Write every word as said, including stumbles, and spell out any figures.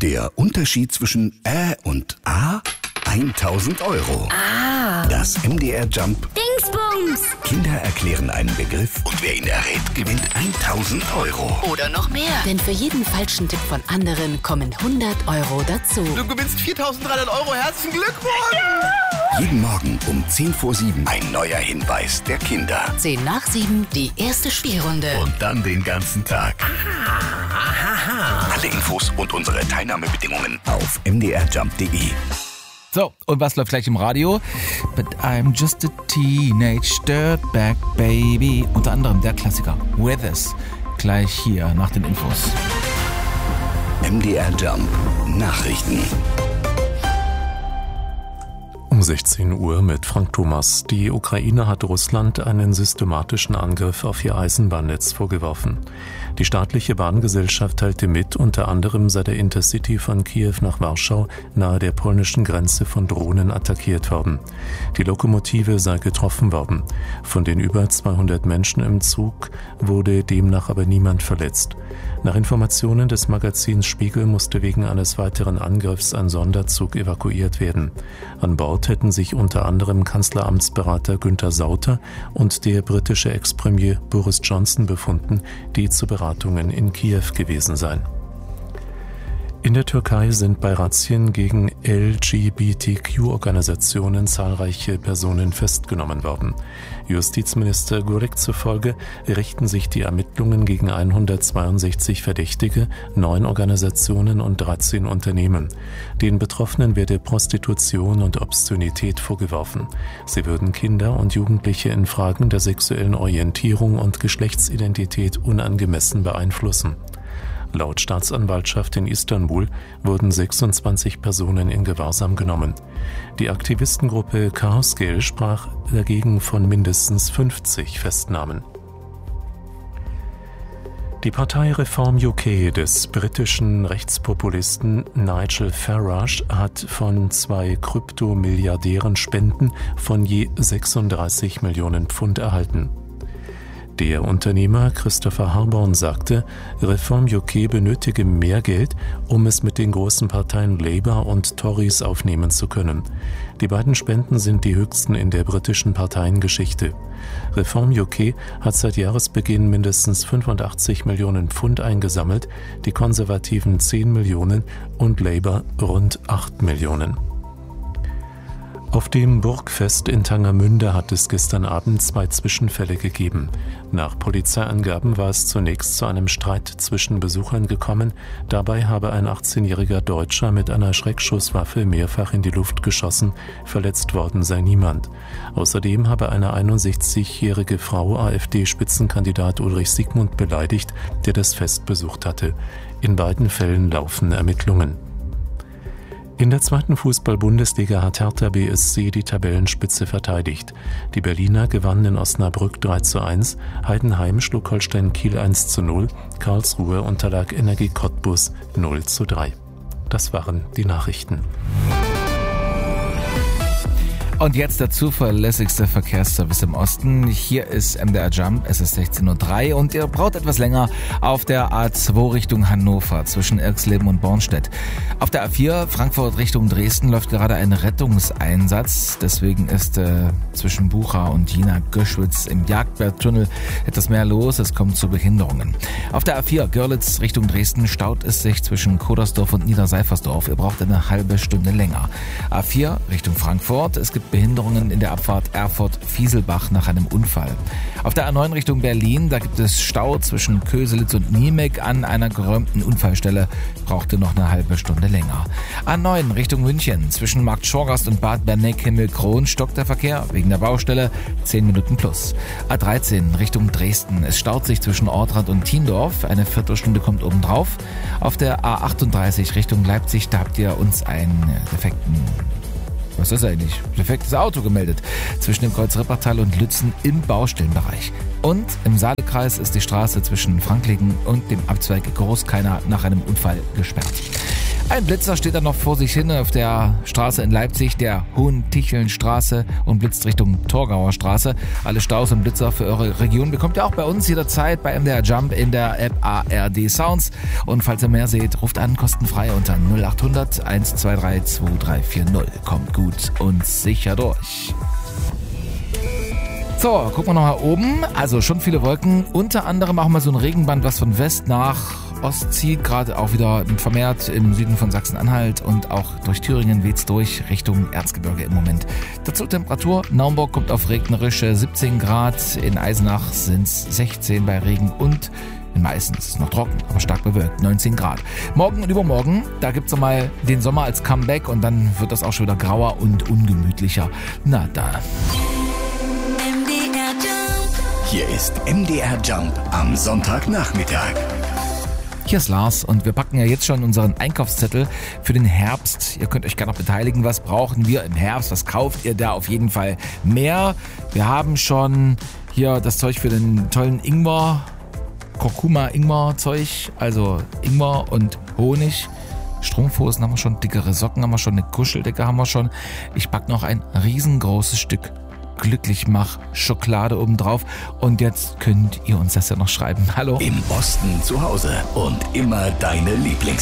Der Unterschied zwischen Ä und A? tausend Euro. Ah. Das M D R Jump. Dingsbums. Kinder erklären einen Begriff und wer ihn errät, gewinnt tausend Euro. Oder noch mehr. Denn für jeden falschen Tipp von anderen kommen hundert Euro dazu. Du gewinnst viertausenddreihundert Euro. Herzlichen Glückwunsch. Ja. Jeden Morgen um zehn vor sieben ein neuer Hinweis der Kinder. zehn nach sieben die erste Spielrunde. Und dann den ganzen Tag. Alle Infos und unsere Teilnahmebedingungen auf m d r jump punkt d e. So, und was läuft gleich im Radio? But I'm just a teenage dirtbag baby. Unter anderem der Klassiker Weathers. Gleich hier nach den Infos. M D R Jump Nachrichten. Um sechzehn Uhr mit Frank Thomas. Die Ukraine hat Russland einen systematischen Angriff auf ihr Eisenbahnnetz vorgeworfen. Die staatliche Bahngesellschaft teilte mit, unter anderem sei der Intercity von Kiew nach Warschau nahe der polnischen Grenze von Drohnen attackiert worden. Die Lokomotive sei getroffen worden. Von den über zweihundert Menschen im Zug wurde demnach aber niemand verletzt. Nach Informationen des Magazins Spiegel musste wegen eines weiteren Angriffs ein Sonderzug evakuiert werden. An Bord hätten sich unter anderem Kanzleramtsberater Günther Sauter und der britische Ex-Premier Boris Johnson befunden, die zu Beratungen in Kiew gewesen seien. In der Türkei sind bei Razzien gegen L G B T Q-Organisationen zahlreiche Personen festgenommen worden. Justizminister Gürek zufolge richten sich die Ermittlungen gegen hundertzweiundsechzig Verdächtige, neun Organisationen und dreizehn Unternehmen. Den Betroffenen werde Prostitution und Obszönität vorgeworfen. Sie würden Kinder und Jugendliche in Fragen der sexuellen Orientierung und Geschlechtsidentität unangemessen beeinflussen. Laut Staatsanwaltschaft in Istanbul wurden sechsundzwanzig Personen in Gewahrsam genommen. Die Aktivistengruppe Chaosgale sprach dagegen von mindestens fünfzig Festnahmen. Die Partei Reform U K des britischen Rechtspopulisten Nigel Farage hat von zwei Kryptomilliardären Spenden von je sechsunddreißig Millionen Pfund erhalten. Der Unternehmer Christopher Harborn sagte, Reform U K benötige mehr Geld, um es mit den großen Parteien Labour und Tories aufnehmen zu können. Die beiden Spenden sind die höchsten in der britischen Parteiengeschichte. Reform U K hat seit Jahresbeginn mindestens fünfundachtzig Millionen Pfund eingesammelt, die Konservativen zehn Millionen und Labour rund acht Millionen. Auf dem Burgfest in Tangermünde hat es gestern Abend zwei Zwischenfälle gegeben. Nach Polizeiangaben war es zunächst zu einem Streit zwischen Besuchern gekommen. Dabei habe ein achtzehnjähriger Deutscher mit einer Schreckschusswaffe mehrfach in die Luft geschossen. Verletzt worden sei niemand. Außerdem habe eine einundsechzigjährige Frau AfD-Spitzenkandidat Ulrich Siegmund beleidigt, der das Fest besucht hatte. In beiden Fällen laufen Ermittlungen. In der zweiten Fußball-Bundesliga hat Hertha B S C die Tabellenspitze verteidigt. Die Berliner gewannen in Osnabrück drei zu eins, Heidenheim schlug Holstein Kiel eins zu null, Karlsruhe unterlag Energie Cottbus null zu drei. Das waren die Nachrichten. Und jetzt der zuverlässigste Verkehrsservice im Osten. Hier ist M D R Jump, es ist sechzehn Uhr drei und ihr braucht etwas länger auf der A zwei Richtung Hannover zwischen Irxleben und Bornstedt. Auf der A vier Frankfurt Richtung Dresden läuft gerade ein Rettungseinsatz. Deswegen ist äh, zwischen Bucha und Jena-Göschwitz im Jagdbergtunnel etwas mehr los. Es kommt zu Behinderungen. Auf der A vier Görlitz Richtung Dresden staut es sich zwischen Kodersdorf und Niederseifersdorf. Ihr braucht eine halbe Stunde länger. A vier Richtung Frankfurt. Es gibt Behinderungen in der Abfahrt Erfurt-Fieselbach nach einem Unfall. Auf der A neun Richtung Berlin, da gibt es Stau zwischen Köselitz und Niemek an einer geräumten Unfallstelle. Brauchte noch eine halbe Stunde länger. A neun Richtung München, zwischen Markt Schorgast und Bad Berneck-Himmelkron stockt der Verkehr wegen der Baustelle, zehn Minuten plus. A dreizehn Richtung Dresden, es staut sich zwischen Ortrand und Tiendorf, eine Viertelstunde kommt obendrauf. Auf der A achtunddreißig Richtung Leipzig, da habt ihr uns einen defekten Was ist eigentlich? Defektes Auto gemeldet. Zwischen dem Kreuz Rippertal und Lützen im Baustellenbereich. Und im Saalekreis ist die Straße zwischen Franklingen und dem Abzweig Großkeiner nach einem Unfall gesperrt. Ein Blitzer steht dann noch vor sich hin auf der Straße in Leipzig, der Hohentichelnstraße, und blitzt Richtung Torgauer Straße. Alle Staus und Blitzer für eure Region bekommt ihr auch bei uns jederzeit bei M D R Jump in der App A R D Sounds. Und falls ihr mehr seht, ruft an, kostenfrei unter null acht hundert eins zwei drei zwei drei vier null. Kommt gut und sicher durch. So, gucken wir nochmal oben. Also schon viele Wolken. Unter anderem auch mal so ein Regenband, was von West nach Ost zieht. Gerade auch wieder vermehrt im Süden von Sachsen-Anhalt. Und auch durch Thüringen weht's durch Richtung Erzgebirge im Moment. Dazu Temperatur. Naumburg kommt auf regnerische siebzehn Grad. In Eisenach sind's sechzehn bei Regen und in Meißen ist es noch trocken, aber stark bewölkt, neunzehn Grad. Morgen und übermorgen, da gibt's nochmal den Sommer als Comeback und dann wird das auch schon wieder grauer und ungemütlicher. Na da. Hier ist M D R Jump am Sonntagnachmittag. Hier ist Lars und wir packen ja jetzt schon unseren Einkaufszettel für den Herbst. Ihr könnt euch gerne noch beteiligen. Was brauchen wir im Herbst? Was kauft ihr da auf jeden Fall mehr? Wir haben schon hier das Zeug für den tollen Ingwer, Kurkuma-Ingwer-Zeug, also Ingwer und Honig. Strumpfhosen haben wir schon, dickere Socken haben wir schon, eine Kuscheldecke haben wir schon. Ich pack noch ein riesengroßes Stück Glücklichmach Schokolade obendrauf. Und jetzt könnt ihr uns das ja noch schreiben. Hallo. Im Osten zu Hause und immer deine Lieblings